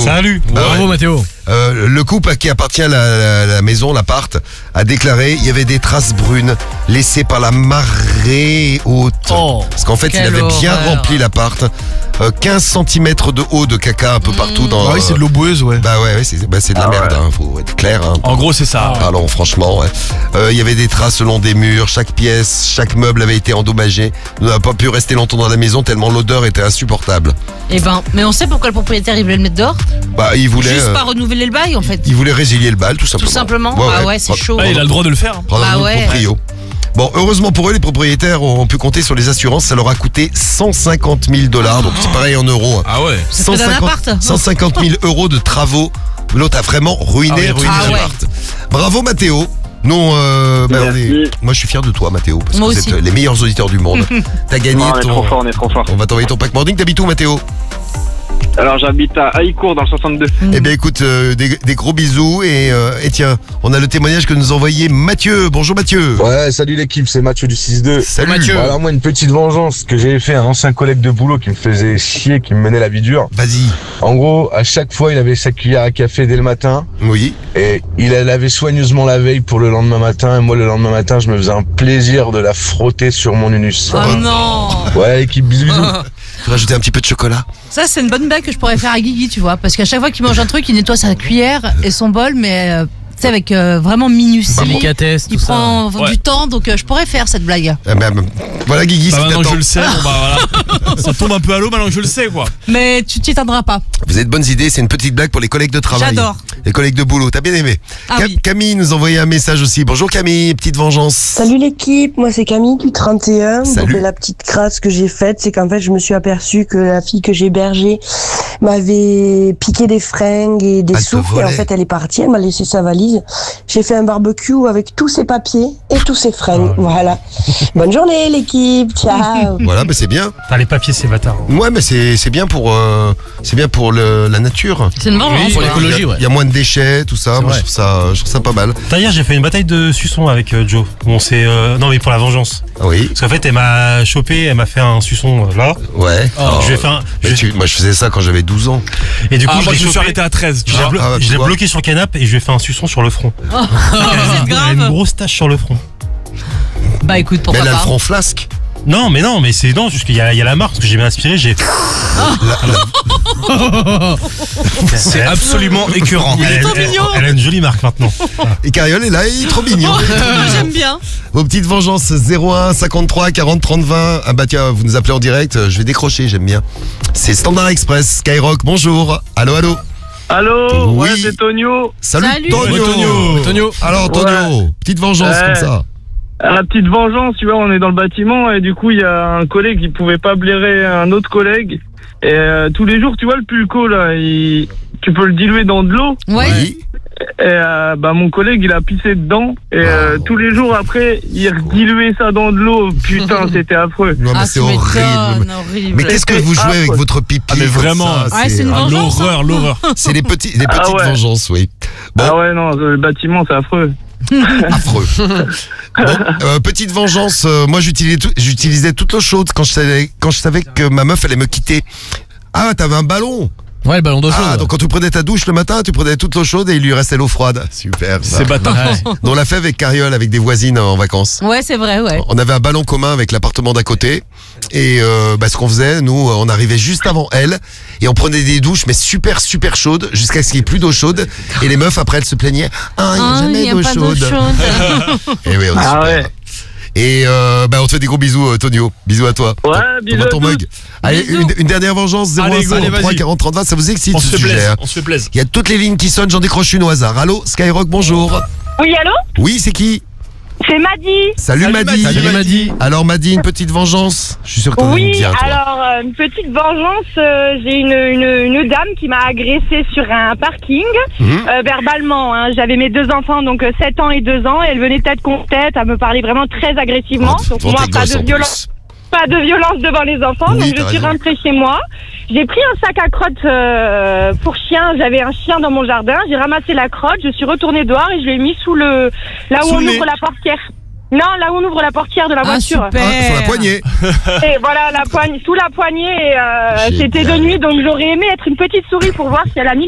Salut. Bravo Mathéo. Le couple à qui appartient la maison, l'appart, a déclaré il y avait des traces brunes laissées par la marée haute. Parce qu'en fait, il avait bien rempli l'appart. 15 cm de haut de caca un peu partout dans. Oui, c'est de l'eau boueuse, ouais. Bah ouais, c'est de la merde, faut être clair. En gros, c'est ça. Parlons franchement. Il y avait des traces le long des murs, chaque pièce, chaque meuble avait été endommagé. Nous n'avons pas pu rester longtemps dans la maison tellement l'odeur était insupportable. Eh ben, mais on sait pourquoi le propriétaire il voulait le mettre dehors. Bah, il voulait. Juste pas renouveler le bail en fait. Il voulait résilier le bail, tout simplement. Tout simplement. Ouais, c'est chaud. Il a le droit de le faire. Prendre un autre proprio. Bon, heureusement pour eux, les propriétaires ont pu compter sur les assurances. Ça leur a coûté $150 000. Donc c'est pareil en euros. Ah ouais. 150 000 euros de travaux. L'autre a vraiment ruiné l'appart. Bravo Mathéo. Non, moi je suis fier de toi Mathéo. Parce que vous êtes les meilleurs auditeurs du monde. T'as gagné on est trop fort. On va t'envoyer ton pack morning. T'habites où Mathéo? Alors j'habite à Haïcourt dans le 62. Eh bien écoute, des gros bisous et tiens, on a le témoignage que nous a envoyé Mathieu. Bonjour Mathieu. Ouais, salut l'équipe, c'est Mathieu du 6-2. Salut Mathieu. Alors moi une petite vengeance que j'avais fait à un ancien collègue de boulot qui me faisait chier, qui me menait la vie dure. Vas-y. En gros, à chaque fois il avait sa cuillère à café dès le matin. Oui. Et il la lavait soigneusement la veille pour le lendemain matin. Et moi le lendemain matin je me faisais un plaisir de la frotter sur mon anus. Oh non. Ouais l'équipe, bisous bisous. Tu rajouter un petit peu de chocolat. Ça c'est une bonne blague que je pourrais faire à Guigui, tu vois, parce qu'à chaque fois qu'il mange un truc, il nettoie sa cuillère et son bol, mais tu sais avec vraiment minutie. Il prend du temps, donc je pourrais faire cette blague. Voilà Guigui, bah, maintenant que je le sais, voilà. Ça tombe un peu à l'eau maintenant que je le sais quoi. Mais tu t'y tiendras pas. Vous avez de bonnes idées, c'est une petite blague pour les collègues de travail. J'adore. Les collègues de boulot, t'as bien aimé. Oui. Camille nous envoyait un message aussi. Bonjour Camille, petite vengeance. Salut l'équipe, moi c'est Camille du 31. Salut. Donc la petite crasse que j'ai faite, c'est qu'en fait je me suis aperçue que la fille que j'hébergeais m'avait piqué des fringues et des sous. Et en fait elle est partie, elle m'a laissé sa valise. J'ai fait un barbecue avec tous ses papiers et tous ses fringues. Voilà. Bonne journée l'équipe, ciao. Voilà, mais c'est bien. T'as les papiers, c'est bâtard. Ouais, mais c'est bien pour la nature. C'est une vengeance. Pour l'écologie, ouais. Il y a moins de déchets, tout ça. Moi, je trouve ça pas mal. D'ailleurs, j'ai fait une bataille de suçon avec Joe. Bon, c'est non mais pour la vengeance. Ah oui. Parce qu'en fait, elle m'a chopé, elle m'a fait un suçon là. Ouais. Je vais faire. Moi, je faisais ça quand j'avais 12 ans. Et du coup, je me suis arrêté à 13. Je l'ai bloqué sur le canapé et je lui ai fait un suçon sur le front. C'est Elle a une grosse tache sur le front. Bah écoute, pourquoi Mais elle a pas. le front flasque. Non, mais c'est non, juste qu'il y a la marque parce que j'ai bien inspiré, j'ai. C'est absolument écœurant. Il est trop mignon. Elle a une jolie marque maintenant. Et Cariole est là, il est trop mignon. J'aime bien. Vos petites vengeances 01 53 40 30 20. Ah bah tiens, vous nous appelez en direct, je vais décrocher, j'aime bien. C'est Standard Express, Skyrock, bonjour. Allô. Allô, Oui. ouais c'est Tonio. Salut. Tonio. Alors Tonio, petite vengeance comme ça. La petite vengeance, tu vois, on est dans le bâtiment et du coup il y a un collègue qui pouvait pas blairer un autre collègue. Et tous les jours, tu vois le pulco là, tu peux le diluer dans de l'eau. Ouais. Oui. Et mon collègue il a pissé dedans et tous les jours après il rediluait ça dans de l'eau. Putain, c'était affreux. Non mais c'est tu horrible. m'étonnes, Mais qu'est-ce que vous jouez avec votre pipi? Ah mais vraiment, c'est une vengeance. l'horreur. C'est les petites ouais. vengeances, oui. Bon. Ah ouais non, le bâtiment c'est affreux. Affreux. Bon, petite vengeance, moi j'utilisais toute l'eau chaude quand je savais que ma meuf allait me quitter. Ah, t'avais un ballon. Ouais, le ballon d'eau chaude. Ah, donc quand tu prenais ta douche le matin, tu prenais toute l'eau chaude et il lui restait l'eau froide. Super. Ça. C'est bâtard. On l'a fait avec Cariole, avec des voisines en vacances. Ouais, c'est vrai, ouais. On avait un ballon commun avec l'appartement d'à côté. Et ce qu'on faisait, nous, on arrivait juste avant elle. Et on prenait des douches, mais super chaudes, jusqu'à ce qu'il n'y ait plus d'eau chaude. Et les meufs, après, elles se plaignaient. Ah, il n'y a jamais d'eau chaude. chaude. Et oui, on est super. Ouais. Et on te fait des gros bisous, Tonio. Bisous à toi. Ouais, bisous Ton à tous. mug. Allez, une dernière vengeance, 01 Allez, 53 vas-y. 40 30 20, ça vous excite On ce se fait sujet, plaisir. hein. On se fait plaisir. Il y a toutes les lignes qui sonnent, j'en décroche une au hasard. Allô, Skyrock, bonjour. Oui, allô? Oui, c'est qui? C'est Maddy. Salut Maddy. Salut Maddy. Alors Maddy, une petite vengeance. Je suis sûr que t'en as une Oui, bien, toi. alors, une petite vengeance. J'ai une dame qui m'a agressée sur un parking, verbalement. Hein. J'avais mes 2 enfants, donc 7 ans et 2 ans, et elle venait tête contre tête à me parler vraiment très agressivement. Donc Devant moi, tes pas gosses, de en violence. plus. Pas de violence devant les enfants, Oui, donc t'as je suis raison. rentrée chez moi. J'ai pris un sac à crotte pour chien. J'avais un chien dans mon jardin. J'ai ramassé la crotte. Je suis retournée dehors et je l'ai mis là où Sous on le nez. ouvre la portière. Non, là où on ouvre la portière de la voiture. Super. Ah, sur la poignée. Et voilà, sous la poignée. Et c'était de nuit, donc j'aurais aimé être une petite souris pour voir si elle a mis